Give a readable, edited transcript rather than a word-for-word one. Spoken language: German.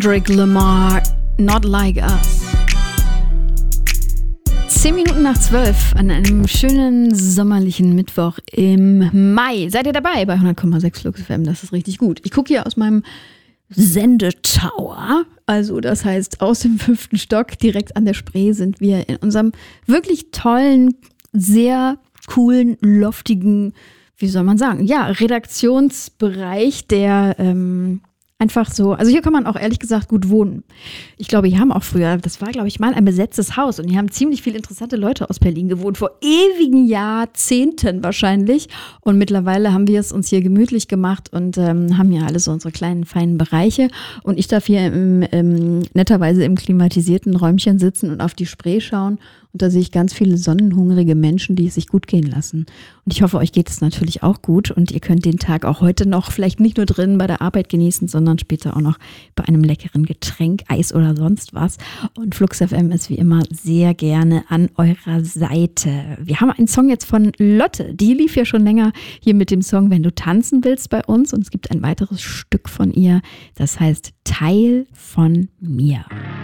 Kendrick Lamar, Not Like Us. 10 Minuten nach 12 an einem schönen sommerlichen Mittwoch im Mai. Seid ihr dabei bei 100,6 Flux FM? Das ist richtig gut. Ich gucke hier aus meinem Sendetower. Also das heißt, aus dem 5. Stock direkt an der Spree sind wir in unserem wirklich tollen, sehr coolen, loftigen, wie soll man sagen, ja, Redaktionsbereich, der einfach so, also hier kann man auch ehrlich gesagt gut wohnen. Ich glaube, hier haben auch früher, das war glaube ich mal ein besetztes Haus und hier haben ziemlich viele interessante Leute aus Berlin gewohnt, vor ewigen Jahrzehnten wahrscheinlich, und mittlerweile haben wir es uns hier gemütlich gemacht und haben ja alle so unsere kleinen, feinen Bereiche, und ich darf hier netterweise im klimatisierten Räumchen sitzen und auf die Spree schauen, und da sehe ich ganz viele sonnenhungrige Menschen, die es sich gut gehen lassen. Und ich hoffe, euch geht es natürlich auch gut und ihr könnt den Tag auch heute noch vielleicht nicht nur drin bei der Arbeit genießen, sondern später auch noch bei einem leckeren Getränk, Eis oder sonst was. Und Flux FM ist wie immer sehr gerne an eurer Seite. Wir haben einen Song jetzt von Lotte. Die lief ja schon länger hier mit dem Song Wenn du tanzen willst bei uns. Und es gibt ein weiteres Stück von ihr. Das heißt Teil von mir.